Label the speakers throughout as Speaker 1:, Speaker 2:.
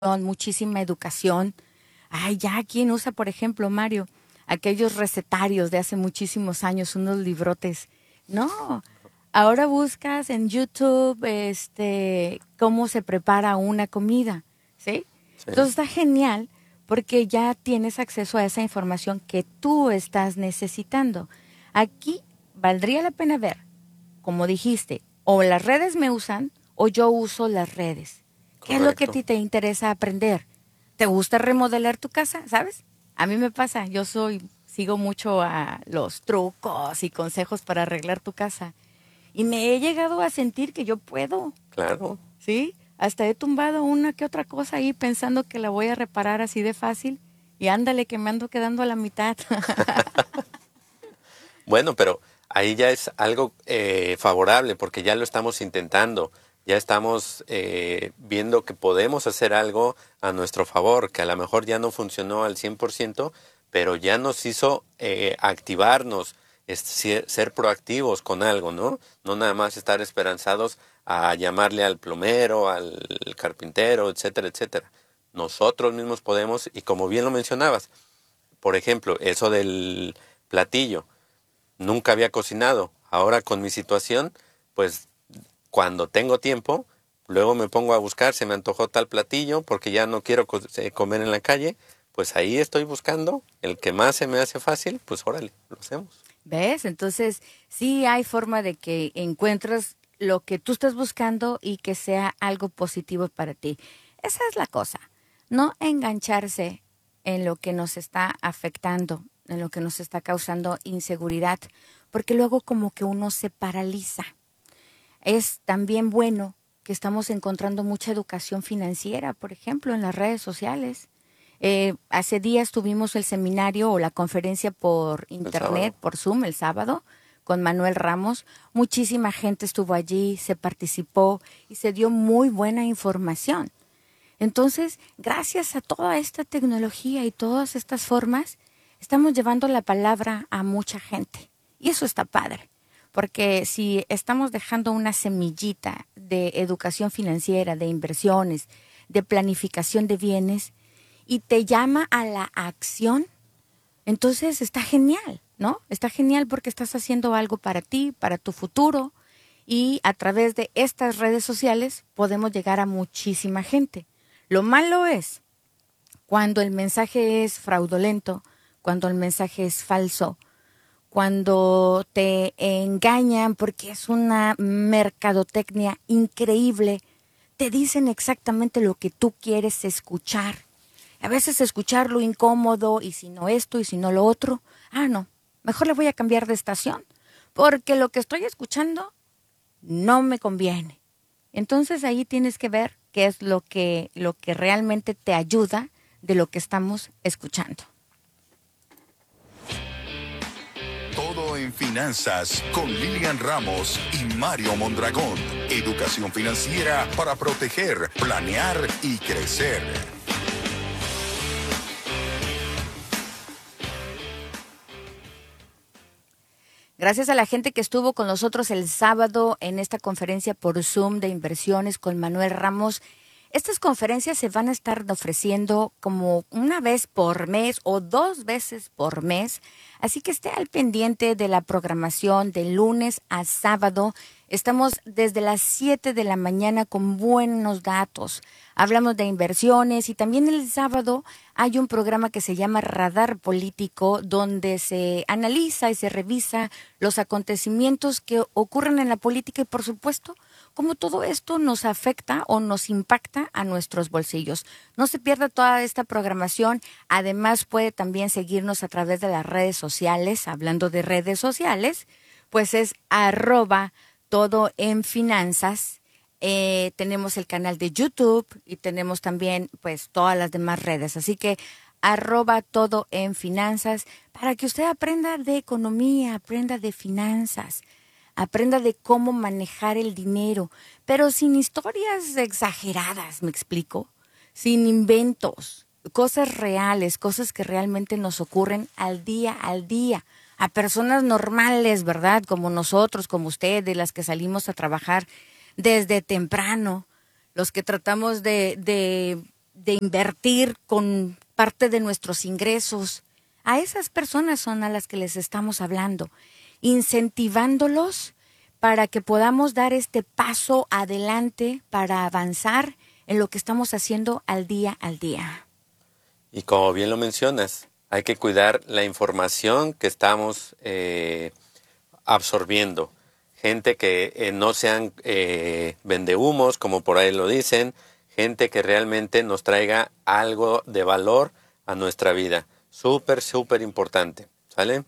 Speaker 1: muchísima educación. Ay, ya, ¿quién usa, por ejemplo, Mario, aquellos recetarios de hace muchísimos años, unos librotes? No, ahora buscas en YouTube, cómo se prepara una comida, ¿sí?
Speaker 2: Sí,
Speaker 1: Entonces está genial porque ya tienes acceso a esa información que tú estás necesitando. Aquí valdría la pena ver, como dijiste, o las redes me usan o yo uso las redes. ¿Qué es lo que a
Speaker 2: correcto.
Speaker 1: ti te interesa aprender? ¿Te gusta remodelar tu casa? ¿Sabes? A mí me pasa, sigo mucho a los trucos y consejos para arreglar tu casa. Y me he llegado a sentir que yo puedo,
Speaker 2: Claro.
Speaker 1: ¿sí? Hasta he tumbado una que otra cosa ahí pensando que la voy a reparar así de fácil. Y ándale, que me ando quedando a la mitad.
Speaker 2: Bueno, pero ahí ya es algo favorable porque ya lo estamos intentando, ya estamos viendo que podemos hacer algo a nuestro favor, que a lo mejor ya no funcionó al 100%, pero ya nos hizo activarnos, ser proactivos con algo, ¿no? No nada más estar esperanzados a llamarle al plomero, al carpintero, etcétera, etcétera. Nosotros mismos podemos, y como bien lo mencionabas, por ejemplo, eso del platillo. Nunca había cocinado. Ahora con mi situación, pues cuando tengo tiempo, luego me pongo a buscar, se me antojó tal platillo porque ya no quiero comer en la calle, pues ahí estoy buscando el que más se me hace fácil, pues órale, lo hacemos.
Speaker 1: ¿Ves? Entonces, sí hay forma de que encuentres lo que tú estás buscando y que sea algo positivo para ti. Esa es la cosa. No engancharse en lo que nos está afectando, en lo que nos está causando inseguridad, porque luego como que uno se paraliza. Es también bueno que estamos encontrando mucha educación financiera, por ejemplo, en las redes sociales. Hace días tuvimos el seminario o la conferencia por
Speaker 2: El
Speaker 1: internet,
Speaker 2: sábado.
Speaker 1: por Zoom, el sábado, con Manuel Ramos. Muchísima gente estuvo allí, se participó y se dio muy buena información. Entonces, gracias a toda esta tecnología y todas estas formas, estamos llevando la palabra a mucha gente. Y eso está padre, porque si estamos dejando una semillita de educación financiera, de inversiones, de planificación de bienes, y te llama a la acción, entonces está genial, ¿no? Está genial porque estás haciendo algo para ti, para tu futuro, y a través de estas redes sociales podemos llegar a muchísima gente. Lo malo es cuando el mensaje es fraudulento, cuando el mensaje es falso, cuando te engañan porque es una mercadotecnia increíble, te dicen exactamente lo que tú quieres escuchar. A veces escuchar lo incómodo y si no esto y si no lo otro. Ah, no, mejor le voy a cambiar de estación porque lo que estoy escuchando no me conviene. Entonces ahí tienes que ver qué es lo que realmente te ayuda de lo que estamos escuchando.
Speaker 3: Todo en finanzas con Lilian Ramos y Mario Mondragón. Educación financiera para proteger, planear y crecer.
Speaker 1: Gracias a la gente que estuvo con nosotros el sábado en esta conferencia por Zoom de inversiones con Manuel Ramos. Estas conferencias se van a estar ofreciendo como una vez por mes o 2 veces por mes. Así que esté al pendiente de la programación de lunes a sábado. Estamos desde las 7 de la mañana con buenos datos. Hablamos de inversiones y también el sábado hay un programa que se llama Radar Político, donde se analiza y se revisa los acontecimientos que ocurren en la política y, por supuesto, cómo todo esto nos afecta o nos impacta a nuestros bolsillos. No se pierda toda esta programación. Además, puede también seguirnos a través de las redes sociales. Hablando de redes sociales, pues es @todo en finanzas. Tenemos el canal de YouTube y tenemos también pues todas las demás redes. Así que @todo en finanzas para que usted aprenda de economía, aprenda de finanzas, aprenda de cómo manejar el dinero, pero sin historias exageradas, ¿me explico? Sin inventos, cosas reales, cosas que realmente nos ocurren al día, a personas normales, ¿verdad? Como nosotros, como ustedes, las que salimos a trabajar desde temprano, los que tratamos de de invertir con parte de nuestros ingresos. A esas personas son a las que les estamos hablando, incentivándolos para que podamos dar este paso adelante para avanzar en lo que estamos haciendo al día.
Speaker 2: Y como bien lo mencionas, hay que cuidar la información que estamos absorbiendo. Gente que no sean vendehumos, como por ahí lo dicen, gente que realmente nos traiga algo de valor a nuestra vida. Súper, súper importante. ¿Sale?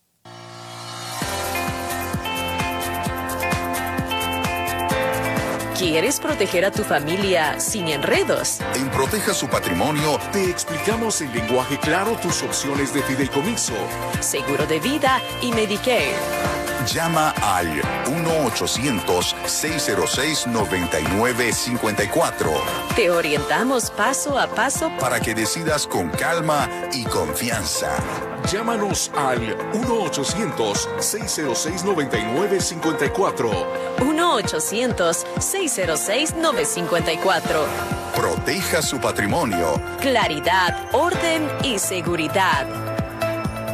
Speaker 4: ¿Quieres proteger a tu familia sin enredos?
Speaker 3: En Proteja su Patrimonio
Speaker 5: Te explicamos en lenguaje claro tus opciones de fideicomiso.
Speaker 4: Seguro de vida y Medicare.
Speaker 3: llama al 1-800-606-9954
Speaker 4: Te orientamos paso a paso
Speaker 3: para que decidas con calma y confianza.
Speaker 5: Llámanos al 1-800-606-9954.
Speaker 4: 1-800-606-954.
Speaker 3: Proteja su patrimonio.
Speaker 4: Claridad, orden y seguridad.